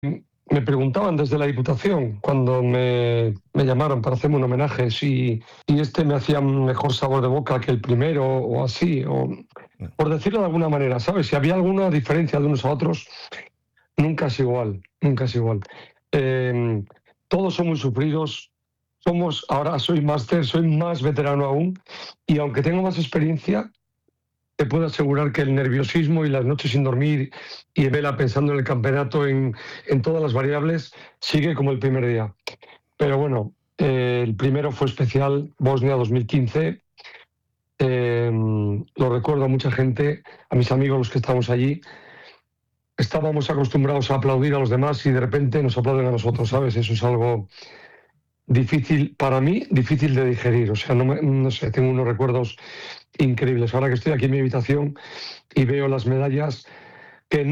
Me preguntaban desde la Diputación, cuando me llamaron para hacerme un homenaje, si este me hacía un mejor sabor de boca que el primero o así, o por decirlo de alguna manera, ¿sabes? Si había alguna diferencia de unos a otros, nunca es igual, nunca es igual. Eh, Todos son muy sufridos. Ahora soy máster, soy más veterano aún, y aunque tengo más experiencia, te puedo asegurar que el nerviosismo y las noches sin dormir y vela pensando en el campeonato, en todas las variables, sigue como el primer día. Pero bueno, el primero fue especial, Bosnia 2015. Lo recuerdo a mucha gente, a mis amigos los que estábamos allí. Estábamos acostumbrados a aplaudir a los demás y de repente nos aplauden a nosotros, ¿sabes? Eso es algo difícil, para mí, difícil de digerir. O sea, no sé, tengo unos recuerdos increíbles. Ahora que estoy aquí en mi habitación y veo las medallas, que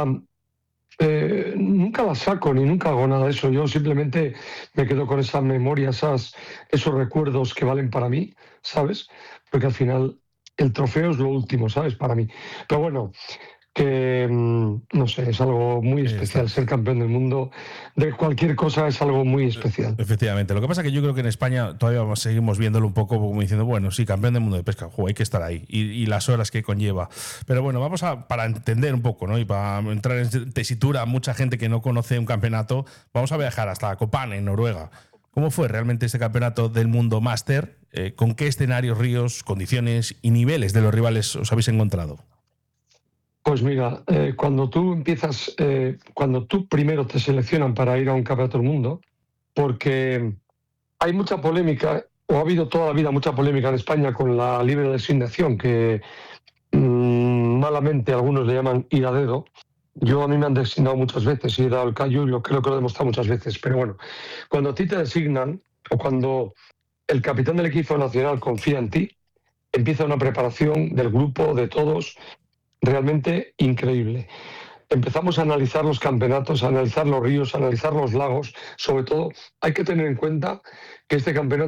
nunca las saco ni nunca hago nada de eso. Yo simplemente me quedo con esa memoria, esos recuerdos que valen para mí, ¿sabes? Porque al final el trofeo es lo último, ¿sabes? Para mí. Pero bueno, que no sé, es algo muy Está. especial. Ser campeón del mundo de cualquier cosa es algo muy especial. Efectivamente. Lo que pasa es que yo creo que en España todavía seguimos viéndolo un poco como diciendo, bueno, sí, campeón del mundo de pesca, hay que estar ahí y las horas que conlleva. Pero bueno, para entender un poco, ¿no? Y para entrar en tesitura a mucha gente que no conoce un campeonato, vamos a viajar hasta Copán, en Noruega. ¿Cómo fue realmente este campeonato del mundo máster? ¿Con qué escenarios, ríos, condiciones y niveles de los rivales os habéis encontrado? Pues mira, cuando tú primero te seleccionan para ir a un campeonato del mundo, porque hay mucha polémica, o ha habido toda la vida mucha polémica en España con la libre designación, que malamente algunos le llaman ir a dedo. A mí me han designado muchas veces, he dado el callo y creo que lo he demostrado muchas veces. Pero bueno, cuando a ti te designan, o cuando el capitán del equipo nacional confía en ti, empieza una preparación del grupo, de todos, realmente increíble. Empezamos a analizar los campeonatos, a analizar los ríos, a analizar los lagos. Sobre todo, hay que tener en cuenta que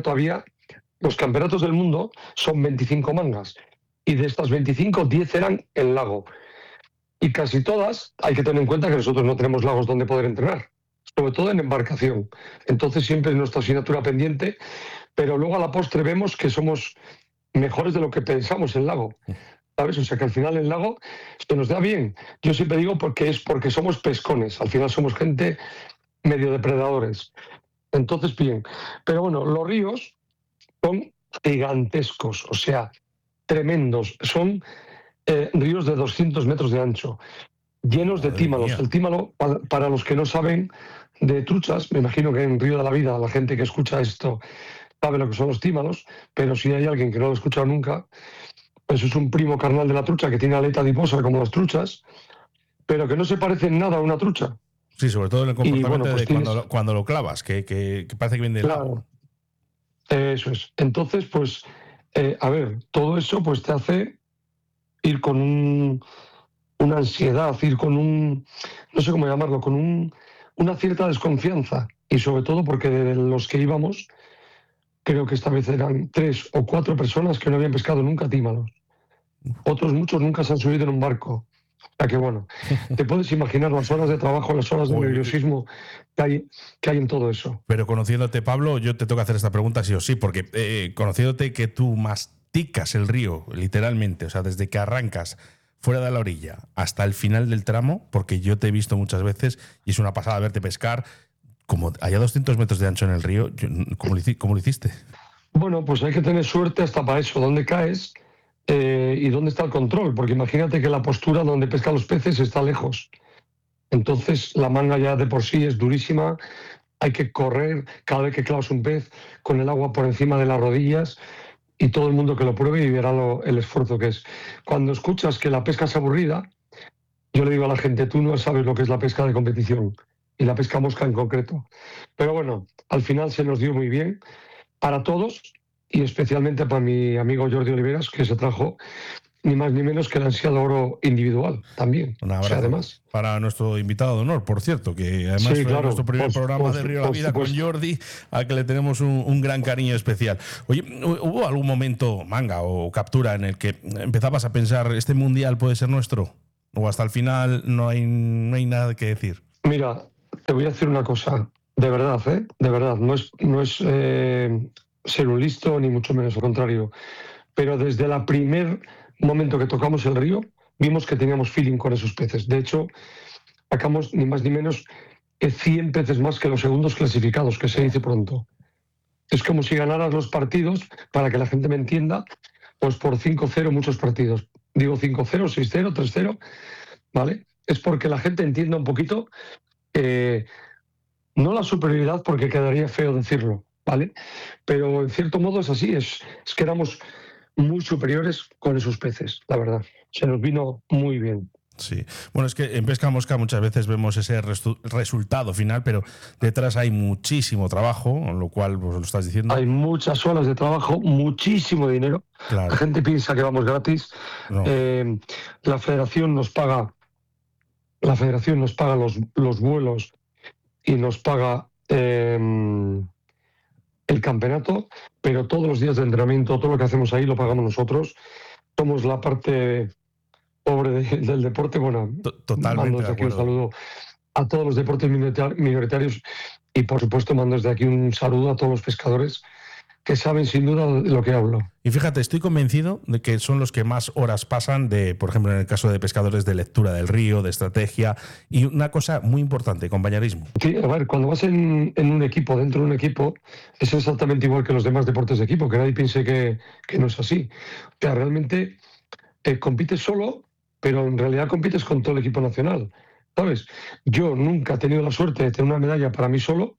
los campeonatos del mundo son 25 mangas, y de estas 25, 10 eran el lago. Y casi todas, hay que tener en cuenta que nosotros no tenemos lagos donde poder entrenar, sobre todo en embarcación. Entonces siempre es nuestra asignatura pendiente, pero luego a la postre vemos que somos mejores de lo que pensamos en lago. ¿Sabes? O sea que al final el lago se nos da bien. Yo siempre digo porque somos pescones, al final somos gente medio depredadores. Entonces, bien. Pero bueno, los ríos son gigantescos, o sea, tremendos. Son ríos de 200 metros de ancho, llenos de Madre tímalos. mía. El tímalo, para los que no saben de truchas, me imagino que en Río de la Vida la gente que escucha esto sabe lo que son los tímalos, pero si hay alguien que no lo ha escuchado nunca, pues es un primo carnal de la trucha que tiene aleta adiposa como las truchas, pero que no se parece en nada a una trucha. Sí, sobre todo en el Y comportamiento bueno, pues de tienes, cuando lo clavas, que parece que viene del agua. claro, eso es. Entonces, pues, a ver, todo eso pues te hace ir con una ansiedad, ir con no sé cómo llamarlo, una cierta desconfianza. Y sobre todo porque de los que íbamos, creo que esta vez eran 3 o 4 personas que no habían pescado nunca tímalos. Otros muchos nunca se han subido en un barco. O sea que bueno, te puedes imaginar las horas de trabajo, las horas de Oye, nerviosismo que hay en todo eso. pero conociéndote, Pablo, yo te tengo que hacer esta pregunta sí o sí, porque conociéndote que tú masticas el río, literalmente, o sea, desde que arrancas fuera de la orilla hasta el final del tramo, porque yo te he visto muchas veces y es una pasada verte pescar, como haya 200 metros de ancho en el río, ¿cómo lo hiciste? Bueno, pues hay que tener suerte hasta para eso, dónde caes y dónde está el control, porque imagínate que la postura donde pescan los peces está lejos. Entonces la manga ya de por sí es durísima, hay que correr cada vez que clavas un pez con el agua por encima de las rodillas, y todo el mundo que lo pruebe y verá el esfuerzo que es. Cuando escuchas que la pesca es aburrida, yo le digo a la gente, tú no sabes lo que es la pesca de competición, y la pesca mosca en concreto. Pero bueno, al final se nos dio muy bien para todos, y especialmente para mi amigo Jordi Oliveras, que se trajo ni más ni menos que el ansiado oro individual también. Un O sea, abrazo además. para nuestro invitado de honor, por cierto, que además Sí, fue claro, nuestro primer programa de Río de la por Vida con supuesto. Jordi, al que le tenemos un gran cariño especial. Oye, ¿hubo algún momento, manga o captura, en el que empezabas a pensar, este mundial puede ser nuestro? ¿O hasta el final no hay nada que decir? Mira, Te voy a decir una cosa, de verdad, de verdad, no es ser un listo, ni mucho menos, al contrario. Pero desde el primer momento que tocamos el río, vimos que teníamos feeling con esos peces. De hecho, sacamos ni más ni menos que 100 peces más que los segundos clasificados, que se dice pronto. Es como si ganaras los partidos, para que la gente me entienda, pues por 5-0 muchos partidos. Digo 5-0, 6-0, 3-0, ¿vale? Es porque la gente entienda un poquito, no la superioridad, porque quedaría feo decirlo, ¿vale? Pero en cierto modo es así, es que éramos muy superiores con esos peces, la verdad. Se nos vino muy bien. Sí. Bueno, es que en pesca mosca muchas veces vemos ese resultado final, pero detrás hay muchísimo trabajo, lo cual pues, lo estás diciendo. Hay muchas horas de trabajo, muchísimo dinero. Claro. La gente piensa que vamos gratis. No. La federación nos paga los vuelos y nos paga el campeonato, pero todos los días de entrenamiento, todo lo que hacemos ahí lo pagamos nosotros. Somos la parte pobre del deporte. Bueno, totalmente mando desde aquí un saludo a todos los deportes minoritarios y, por supuesto, mando desde aquí un saludo a todos los pescadores que saben sin duda de lo que hablo. Y fíjate, estoy convencido de que son los que más horas pasan por ejemplo, en el caso de pescadores, de lectura del río, de estrategia, y una cosa muy importante, compañerismo. Sí, a ver, cuando vas en un equipo, dentro de un equipo, es exactamente igual que los demás deportes de equipo, que nadie piense que no es así. O sea, realmente compites solo, pero en realidad compites con todo el equipo nacional, ¿sabes? Yo nunca he tenido la suerte de tener una medalla para mí solo.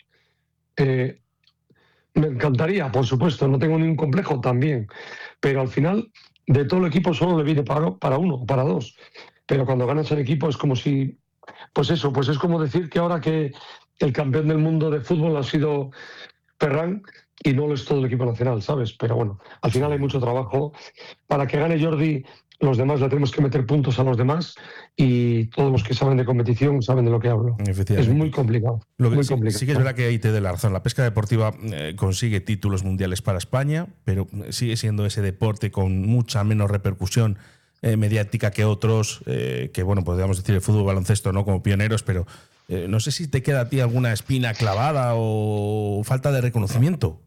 Me encantaría, por supuesto, no tengo ningún complejo también, pero al final de todo el equipo solo le viene para uno o para dos. Pero cuando ganas el equipo es como si, pues eso, pues es como decir que ahora que el campeón del mundo de fútbol ha sido Ferran y no lo es todo el equipo nacional, ¿sabes? Pero bueno, al final hay mucho trabajo. Para que gane Jordi, los demás le tenemos que meter puntos a los demás, y todos los que saben de competición saben de lo que hablo. Es muy complicado. Sí que es verdad que ahí te doy la razón. La pesca deportiva consigue títulos mundiales para España, pero sigue siendo ese deporte con mucha menos repercusión mediática que otros, que bueno, podríamos decir el fútbol, baloncesto, no como pioneros, pero no sé si te queda a ti alguna espina clavada o falta de reconocimiento.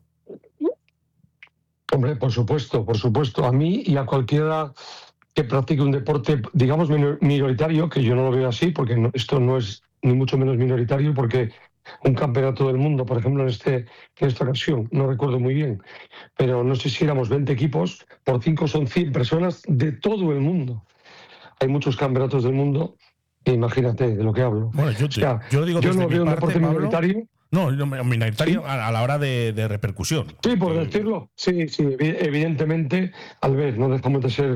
Hombre, por supuesto, a mí y a cualquiera que practique un deporte, digamos, minoritario, que yo no lo veo así, porque esto no es ni mucho menos minoritario, porque un campeonato del mundo, por ejemplo, en esta ocasión, no recuerdo muy bien, pero no sé si éramos 20 equipos, por 5 son 100 personas de todo el mundo. Hay muchos campeonatos del mundo, e imagínate de lo que hablo. Bueno, yo digo yo no veo un parte, deporte Pablo, minoritario. No, minoritario, ¿sí? A la hora de repercusión. Sí, por decirlo. Sí, evidentemente, al ver, no dejamos de ser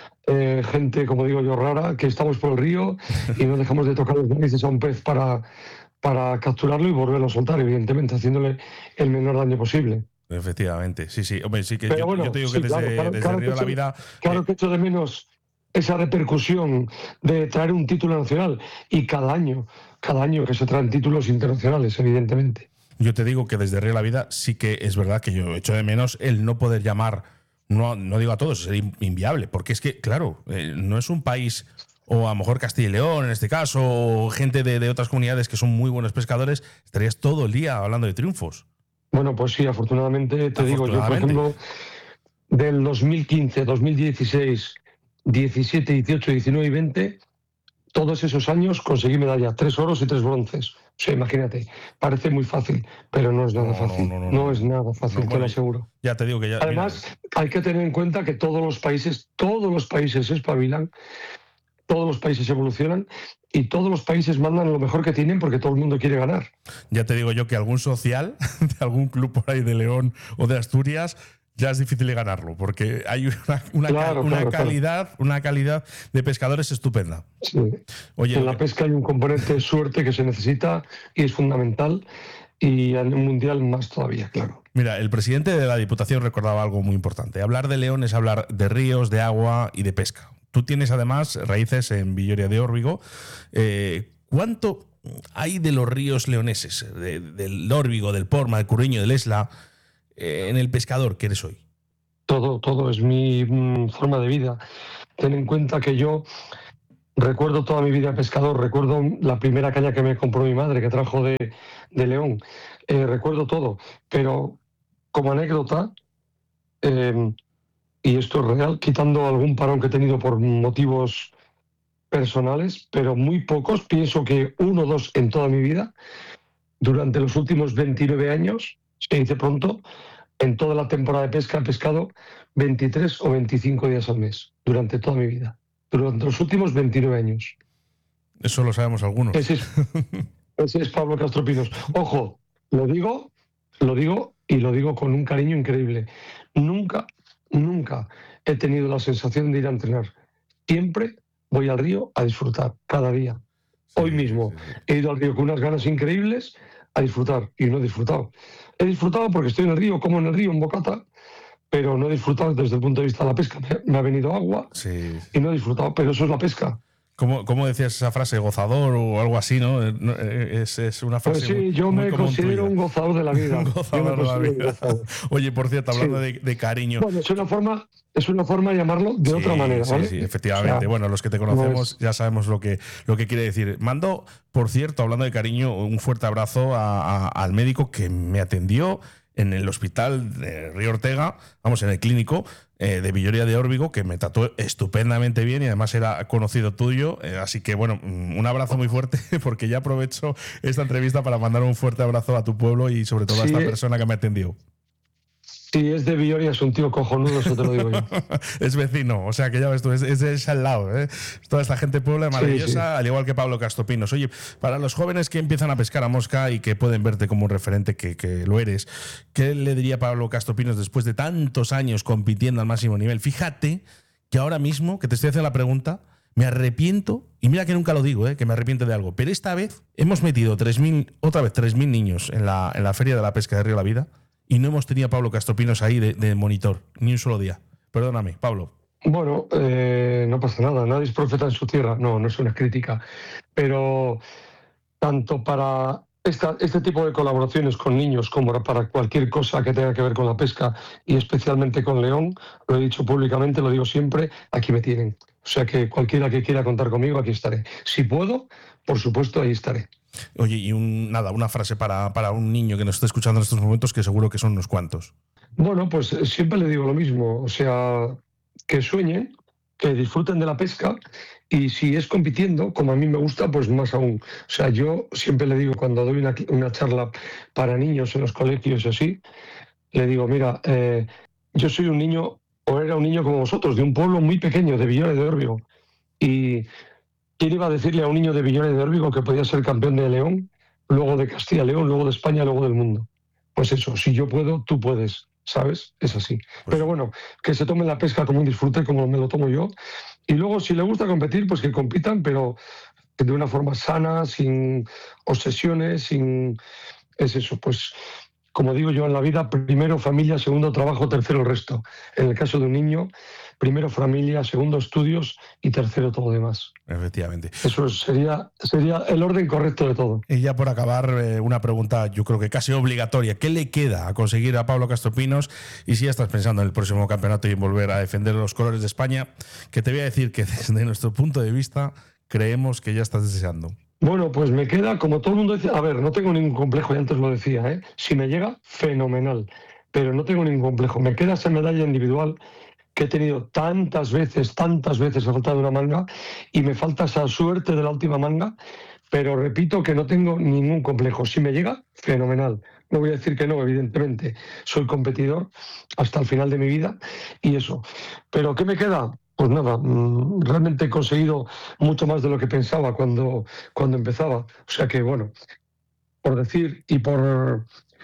gente, como digo yo, rara, que estamos por el río y no dejamos de tocar los narices a un pez para capturarlo y volverlo a soltar, evidentemente, haciéndole el menor daño posible. Efectivamente, sí. Hombre, sí que Pero yo te digo que desde Río de la Vida... Claro que echo de menos esa repercusión de traer un título nacional, y cada año que se traen títulos internacionales, evidentemente. Yo te digo que desde Río de la Vida sí que es verdad que yo echo de menos el no poder llamar, no digo a todos, sería inviable, porque es que, claro, no es un país, o a lo mejor Castilla y León en este caso, o gente de otras comunidades que son muy buenos pescadores, estarías todo el día hablando de triunfos. Bueno, pues sí, afortunadamente, te digo, yo por ejemplo, del 2015, 2016, 17, 18, 19 y 20, todos esos años conseguí medallas, 3 oros y 3 bronces. O sea, imagínate, parece muy fácil, pero no es nada fácil. No es nada fácil, te lo aseguro. Ya te digo que ya. Además, hay que tener en cuenta que todos los países se espabilan, todos los países evolucionan y todos los países mandan lo mejor que tienen, porque todo el mundo quiere ganar. Ya te digo yo que algún social de algún club por ahí de León o de Asturias ya es difícil de ganarlo, porque hay una calidad de pescadores estupenda. Sí. Oye, en la pesca hay un componente de suerte que se necesita y es fundamental, y en un mundial más todavía, claro. Mira, el presidente de la Diputación recordaba algo muy importante. Hablar de León es hablar de ríos, de agua y de pesca. Tú tienes además raíces en Villoria de Órbigo. ¿Cuánto hay de los ríos leoneses, del Órbigo, del Porma, del Curriño, del Esla, en el pescador que eres hoy? Todo es mi forma de vida. Ten en cuenta que yo recuerdo toda mi vida de pescador, recuerdo la primera caña que me compró mi madre, que trajo de León, recuerdo todo, pero como anécdota, y esto es real, quitando algún parón que he tenido por motivos personales, pero muy pocos, pienso que 1 o 2 en toda mi vida, durante los últimos 29 años, se dice pronto, en toda la temporada de pesca he pescado 23 o 25 días al mes, durante toda mi vida, durante los últimos 29 años. Eso lo sabemos algunos. Ese es Pablo Castro Pinos. Ojo, lo digo y lo digo con un cariño increíble. Nunca he tenido la sensación de ir a entrenar. Siempre voy al río a disfrutar, cada día. Sí, Hoy mismo he ido al río con unas ganas increíbles a disfrutar y no he disfrutado. He disfrutado porque estoy en el río, como en el río, en bocata, pero no he disfrutado desde el punto de vista de la pesca. Me ha venido agua y no he disfrutado, pero eso es la pesca. ¿Cómo decías esa frase? ¿Gozador o algo así, no? Es una frase. Pues sí, yo me considero un gozador de la vida. Un gozador de la vida. Oye, por cierto, hablando de cariño. Bueno, es una forma de llamarlo de otra manera, ¿vale? Sí, efectivamente. O sea, bueno, los que te conocemos ya sabemos lo que quiere decir. Mando, por cierto, hablando de cariño, un fuerte abrazo al médico que me atendió en el hospital de Río Ortega, vamos, en el clínico de Villoria de Órbigo, que me trató estupendamente bien y además era conocido tuyo. Así que, bueno, un abrazo muy fuerte, porque ya aprovecho esta entrevista para mandar un fuerte abrazo a tu pueblo y sobre todo a esta persona que me atendió. Sí, es de Villoria, es un tío cojonudo, eso te lo digo yo. Es vecino, o sea que ya ves tú, es al lado, ¿eh? Toda esta gente puebla maravillosa, al igual que Pablo Castro Pinos. Oye, para los jóvenes que empiezan a pescar a mosca y que pueden verte como un referente que lo eres, ¿qué le diría Pablo Castro Pinos después de tantos años compitiendo al máximo nivel? Fíjate que ahora mismo, que te estoy haciendo la pregunta, me arrepiento, y mira que nunca lo digo, que me arrepiento de algo, pero esta vez hemos metido 3.000 niños en la Feria de la Pesca de Río La Vida. Y no hemos tenido a Pablo Castro Pinos ahí de monitor, ni un solo día. Perdóname, Pablo. Bueno, no pasa nada, nadie es profeta en su tierra. No es una crítica. Pero tanto para este tipo de colaboraciones con niños como para cualquier cosa que tenga que ver con la pesca y especialmente con León, lo he dicho públicamente, lo digo siempre, aquí me tienen. O sea que cualquiera que quiera contar conmigo, aquí estaré. Si puedo, por supuesto, ahí estaré. Oye, y una frase para un niño que nos está escuchando en estos momentos, que seguro que son unos cuantos. Bueno, pues siempre le digo lo mismo, o sea, que sueñen, que disfruten de la pesca y si es compitiendo, como a mí me gusta, pues más aún. O sea, yo siempre le digo, cuando doy una charla para niños en los colegios y así, le digo, mira, yo soy un niño, o era un niño como vosotros, de un pueblo muy pequeño, de Villoria de Órbigo, y ¿quién iba a decirle a un niño de Villoria de Órbigo que podía ser campeón de León, luego de Castilla y León, luego de España, luego del mundo? Pues eso, si yo puedo, tú puedes, ¿sabes? Es así. Pero bueno, que se tomen la pesca como un disfrute, como me lo tomo yo. Y luego, si le gusta competir, pues que compitan, pero de una forma sana, sin obsesiones, sin... Es eso, pues... Como digo yo en la vida, primero familia, segundo trabajo, tercero el resto. En el caso de un niño, primero familia, segundo estudios y tercero todo lo demás. Efectivamente. Eso sería el orden correcto de todo. Y ya por acabar, una pregunta yo creo que casi obligatoria. ¿Qué le queda a conseguir a Pablo Castro Pinos? Y si ya estás pensando en el próximo campeonato y en volver a defender los colores de España, que te voy a decir que desde nuestro punto de vista creemos que ya estás deseando. Bueno, pues me queda, como todo el mundo dice, a ver, no tengo ningún complejo, y antes lo decía, ¿eh? Si me llega, fenomenal, pero no tengo ningún complejo. Me queda esa medalla individual que he tenido tantas veces, he faltado una manga, y me falta esa suerte de la última manga, pero repito que no tengo ningún complejo. Si me llega, fenomenal. No voy a decir que no, evidentemente. Soy competidor hasta el final de mi vida, y eso. ¿Pero qué me queda? Pues nada, realmente he conseguido mucho más de lo que pensaba cuando empezaba. O sea que, bueno, por decir y por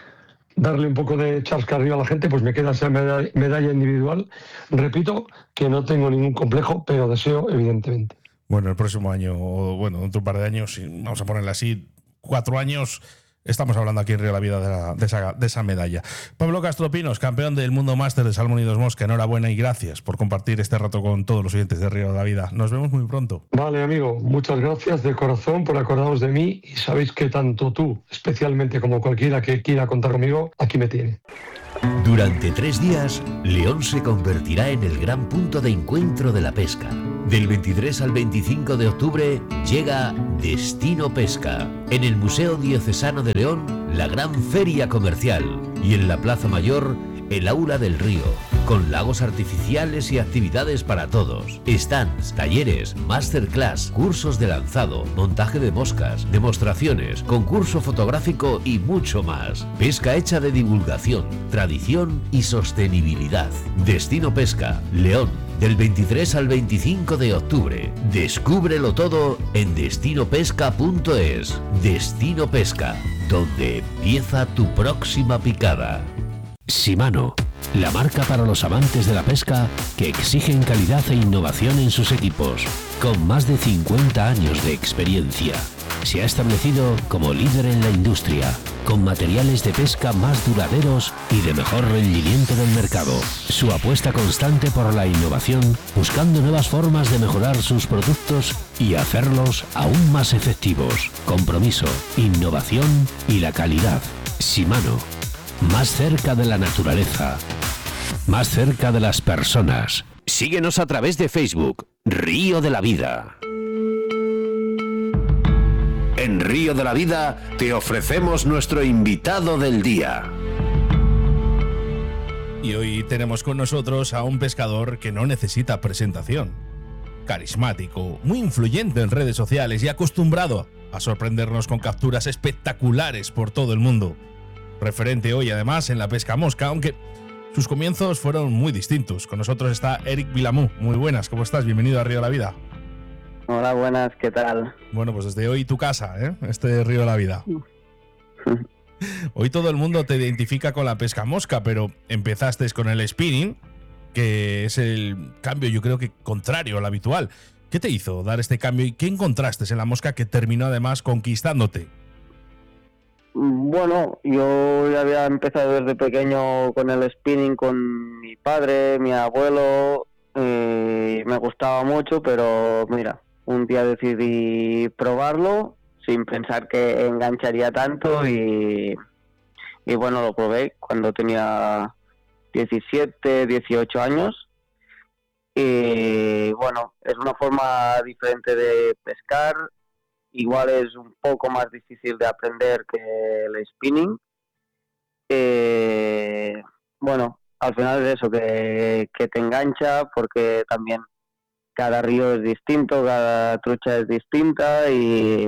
darle un poco de chascarrillo a la gente, pues me queda esa medalla individual. Repito que no tengo ningún complejo, pero deseo, evidentemente. Bueno, el próximo año, o bueno, dentro de un par de años, vamos a ponerle así, 4 años... Estamos hablando aquí en Río La Vida de esa medalla. Pablo Castro Pinos, campeón del Mundo Máster de Salmón y Dos Mosca, enhorabuena y gracias por compartir este rato con todos los oyentes de Río La Vida. Nos vemos muy pronto. Vale, amigo, muchas gracias de corazón por acordaros de mí y sabéis que tanto tú, especialmente como cualquiera que quiera contar conmigo, aquí me tiene. Durante 3 días, León se convertirá en el gran punto de encuentro de la pesca. Del 23 al 25 de octubre llega Destino Pesca. En el Museo Diocesano de León, la gran feria comercial. Y en la Plaza Mayor, el Aula del Río, con lagos artificiales y actividades para todos. Stands, talleres, masterclass, cursos de lanzado, montaje de moscas, demostraciones, concurso fotográfico y mucho más. Pesca hecha de divulgación, tradición y sostenibilidad. Destino Pesca, León, del 23 al 25 de octubre. Descúbrelo todo en destinopesca.es. Destino Pesca, donde empieza tu próxima picada. Shimano, la marca para los amantes de la pesca que exigen calidad e innovación en sus equipos. Con más de 50 años de experiencia, se ha establecido como líder en la industria, con materiales de pesca más duraderos y de mejor rendimiento del mercado. Su apuesta constante por la innovación, buscando nuevas formas de mejorar sus productos y hacerlos aún más efectivos. Compromiso, innovación y la calidad. Shimano. Más cerca de la naturaleza, más cerca de las personas. Síguenos a través de Facebook, Río de la Vida. En Río de la Vida te ofrecemos nuestro invitado del día. Y hoy tenemos con nosotros a un pescador que no necesita presentación. Carismático, muy influyente en redes sociales y acostumbrado a sorprendernos con capturas espectaculares por todo el mundo. Referente hoy además en la pesca mosca, aunque sus comienzos fueron muy distintos. Con nosotros está Eric Vilamú. Muy buenas, ¿cómo estás? Bienvenido a Río de la Vida. Hola, buenas, ¿qué tal? Bueno, pues desde hoy tu casa, este Río de la Vida. Hoy todo el mundo te identifica con la pesca mosca, pero empezaste con el spinning, que es el cambio yo creo que contrario al habitual. ¿Qué te hizo dar este cambio y qué encontraste en la mosca que terminó además conquistándote? Bueno, yo ya había empezado desde pequeño con el spinning con mi padre, mi abuelo, me gustaba mucho, pero mira, un día decidí probarlo sin pensar que engancharía tanto y bueno, lo probé cuando tenía 17, 18 años y bueno, es una forma diferente de pescar. Igual es un poco más difícil de aprender que el spinning. Bueno, al final es eso, que te engancha porque también cada río es distinto, cada trucha es distinta y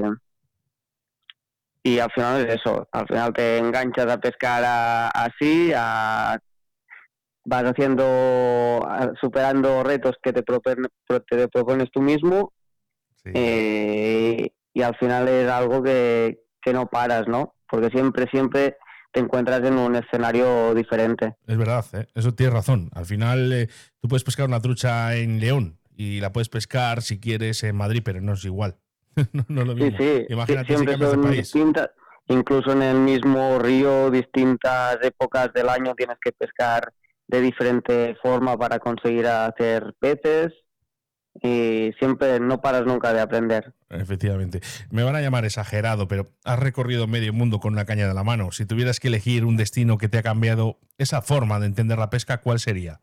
al final es eso. Al final te enganchas a pescar así, vas superando retos que te propones tú mismo. Sí. Y al final es algo que no paras, ¿no? Porque siempre te encuentras en un escenario diferente. Es verdad, eso tienes razón. Al final tú puedes pescar una trucha en León y la puedes pescar si quieres en Madrid, pero no es igual. no es lo mismo. Sí. Imagínate siempre si cambias de país. Distintas, incluso en el mismo río, distintas épocas del año tienes que pescar de diferente forma para conseguir hacer peces. Y siempre no paras nunca de aprender. Efectivamente. Me van a llamar exagerado, pero has recorrido medio mundo con una caña de la mano. Si tuvieras que elegir un destino que te ha cambiado esa forma de entender la pesca, ¿cuál sería?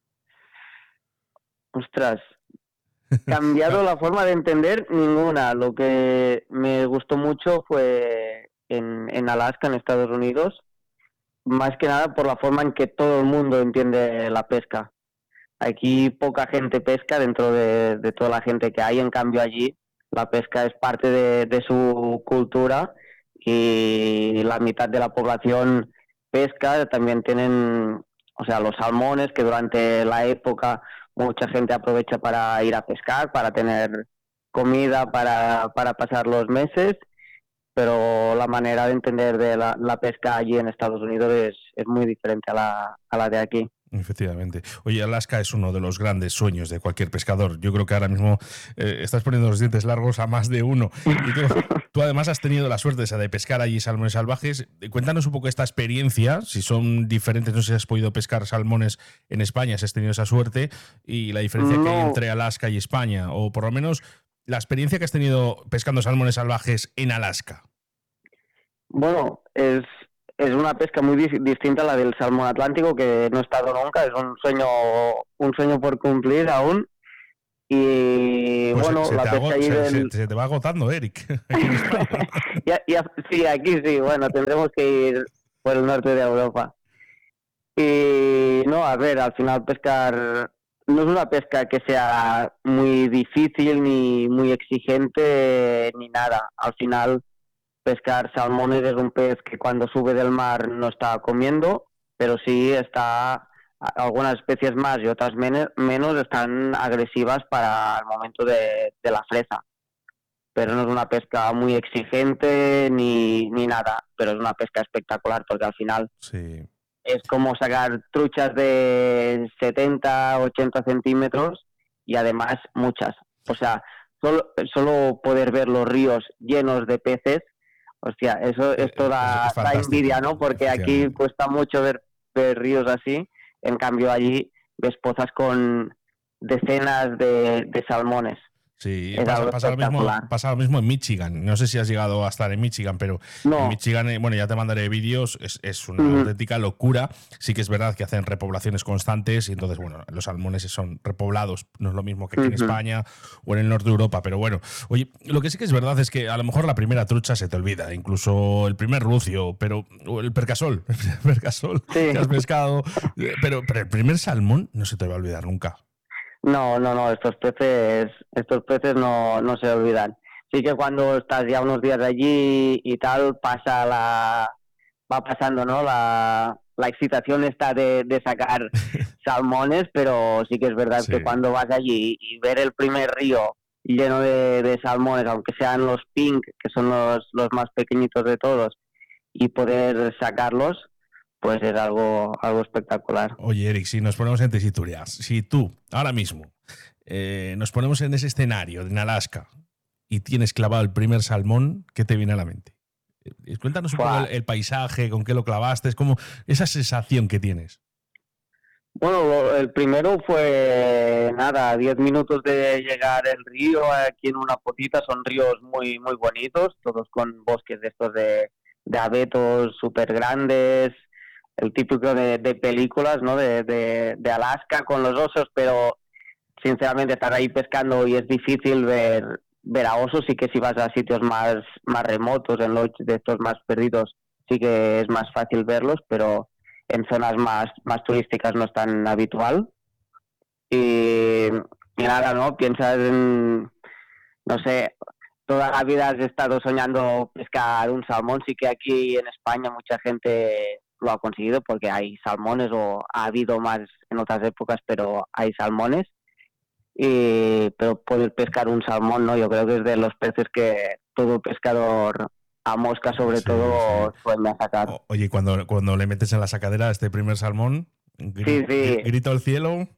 Ostras, cambiado la forma de entender ninguna. Lo que me gustó mucho fue en Alaska, en Estados Unidos, más que nada por la forma en que todo el mundo entiende la pesca. Aquí poca gente pesca dentro de toda la gente que hay, en cambio allí la pesca es parte de su cultura y la mitad de la población pesca. También tienen, o sea, los salmones, que durante la época mucha gente aprovecha para ir a pescar, para tener comida, para pasar los meses, pero la manera de entender de la pesca allí en Estados Unidos es muy diferente a la de aquí. Efectivamente. Oye, Alaska es uno de los grandes sueños de cualquier pescador. Yo creo que ahora mismo estás poniendo los dientes largos a más de uno. Y tú además has tenido la suerte esa de pescar allí salmones salvajes. Cuéntanos un poco esta experiencia, si son diferentes, no sé si has podido pescar salmones en España, si has tenido esa suerte, y la diferencia que hay entre Alaska y España, o por lo menos la experiencia que has tenido pescando salmones salvajes en Alaska. Bueno, es una pesca muy distinta a la del salmón atlántico, que no he estado nunca, es un sueño por cumplir aún. Y Pues bueno, la pesca allí se te va agotando, Eric. Sí, aquí sí, bueno, tendremos que ir por el norte de Europa. Y no, a ver, al final pescar no es una pesca que sea muy difícil ni muy exigente ni nada. Al final pescar salmones es un pez que cuando sube del mar no está comiendo, pero sí está, algunas especies más y otras menos están agresivas para el momento de la fresa. Pero no es una pesca muy exigente ni nada, pero es una pesca espectacular porque al final Sí. es como sacar truchas de 70, 80 centímetros y además muchas. O sea, solo poder ver los ríos llenos de peces, hostia, esto da envidia, ¿no? Porque aquí cuesta mucho ver ríos así, en cambio allí ves pozas con decenas de salmones. Sí, pasa lo mismo en Michigan. No sé si has llegado a estar en Michigan, pero no. En Michigan, bueno, ya te mandaré vídeos, es una auténtica locura. Sí que es verdad que hacen repoblaciones constantes y entonces, bueno, los salmones son repoblados, no es lo mismo que aquí en España o en el norte de Europa, pero bueno. Oye, lo que sí que es verdad es que a lo mejor la primera trucha se te olvida, incluso el primer lucio, o el percasol que has pescado, pero el primer salmón no se te va a olvidar nunca. No, estos peces no se olvidan. Sí que cuando estás ya unos días allí y tal, va pasando, ¿no? La excitación está de sacar salmones, pero sí que es verdad que cuando vas allí y ver el primer río lleno de salmones, aunque sean los pink, que son los más pequeñitos de todos, y poder sacarlos, pues es algo espectacular. Oye, Eric, si nos ponemos en tesitura, si tú, ahora mismo, nos ponemos en ese escenario en Alaska y tienes clavado el primer salmón, ¿qué te viene a la mente? Cuéntanos un poco el paisaje, con qué lo clavaste, es como esa sensación que tienes. Bueno, el primero fue, 10 minutos de llegar al río, aquí en una potita, son ríos muy, muy bonitos, todos con bosques de estos de abetos súper grandes, el típico de películas, ¿no? De Alaska con los osos, pero sinceramente estar ahí pescando y es difícil ver a osos. Sí que si vas a sitios más remotos, en los de estos más perdidos, sí que es más fácil verlos, pero en zonas más turísticas no es tan habitual. Y nada, ¿no? Piensas en, no sé, toda la vida has estado soñando pescar un salmón. Sí que aquí en España mucha gente lo ha conseguido porque hay salmones, o ha habido más en otras épocas, pero hay salmones. Pero poder pescar un salmón, ¿no? Yo creo que es de los peces que todo pescador a mosca sobre todo suele sacar. Oye, cuando le metes en la sacadera este primer salmón, grito al cielo.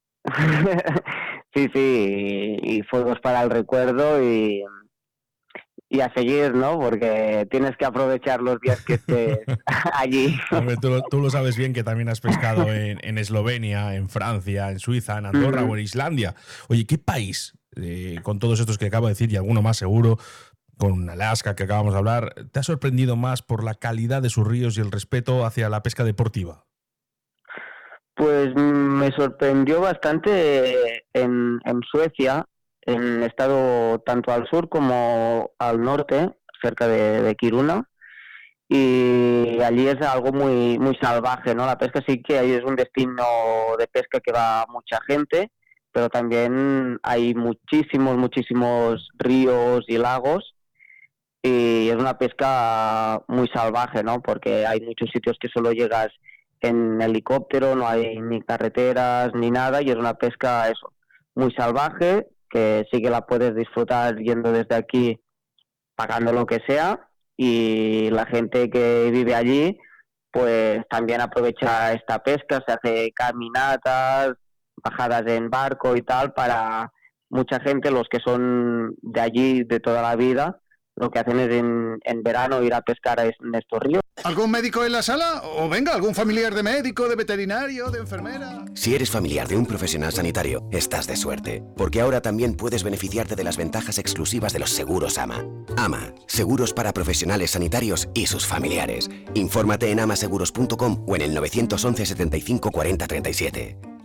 Sí, y fuegos para el recuerdo y a seguir, ¿no? Porque tienes que aprovechar los días que estés allí. Hombre, tú lo sabes bien que también has pescado en Eslovenia, en Francia, en Suiza, en Andorra o en Islandia. Oye, ¿qué país, con todos estos que acabo de decir y alguno más seguro, con Alaska que acabamos de hablar, te ha sorprendido más por la calidad de sus ríos y el respeto hacia la pesca deportiva? Pues me sorprendió bastante en Suecia. He estado tanto al sur como al norte, cerca de Kiruna, y allí es algo muy muy salvaje, ¿no? La pesca sí que ahí es un destino de pesca que va mucha gente, pero también hay muchísimos ríos y lagos, y es una pesca muy salvaje, ¿no? Porque hay muchos sitios que solo llegas en helicóptero, no hay ni carreteras ni nada, y es una pesca muy salvaje, que sí que la puedes disfrutar yendo desde aquí, pagando lo que sea, y la gente que vive allí pues también aprovecha esta pesca, se hace caminatas, bajadas en barco y tal. Para mucha gente, los que son de allí de toda la vida, lo que hacen es en verano ir a pescar en estos ríos. ¿Algún médico en la sala? O venga, algún familiar de médico, de veterinario, de enfermera. Si eres familiar de un profesional sanitario, estás de suerte, porque ahora también puedes beneficiarte de las ventajas exclusivas de los seguros AMA. AMA, seguros para profesionales sanitarios y sus familiares. Infórmate en amaseguros.com o en el 911 75 40 37.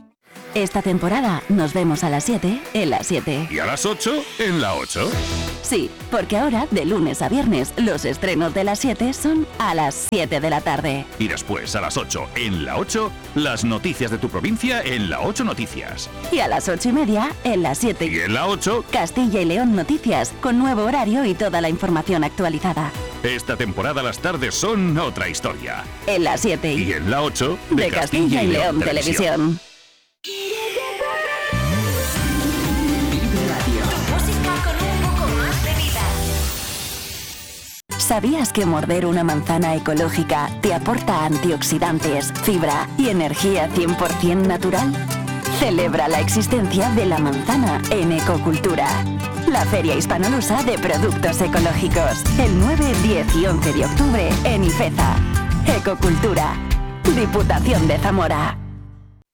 Esta temporada nos vemos a las 7 en la 7. Y a las 8 en la 8. Sí, porque ahora, de lunes a viernes, los estrenos de las 7 son a las 7 de la tarde. Y después, a las 8 en la 8, las noticias de tu provincia en la 8 Noticias. Y a las 8:30 en la 7. Y en la 8, Castilla y León Noticias, con nuevo horario y toda la información actualizada. esta temporada las tardes son otra historia. En la 7 Y en la 8, de Castilla y León Televisión. ¿Sabías que morder una manzana ecológica te aporta antioxidantes, fibra y energía 100% natural? Celebra la existencia de la manzana en Ecocultura, la feria hispanolusa de productos ecológicos, el 9, 10 y 11 de octubre en Ifeza. Ecocultura, Diputación de Zamora.